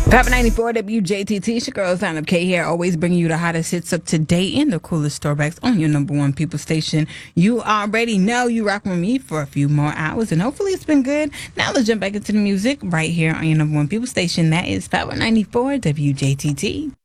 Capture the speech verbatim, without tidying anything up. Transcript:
Papa ninety-four W J T T, it's your girl Sign Up K here, always bringing you the hottest hits up to date and the coolest throwbacks on your number one people station. You already know you rock with me for a few more hours, and hopefully it's been good. Now let's jump back into the music right here on your number one people station. That is Papa ninety-four W J T T.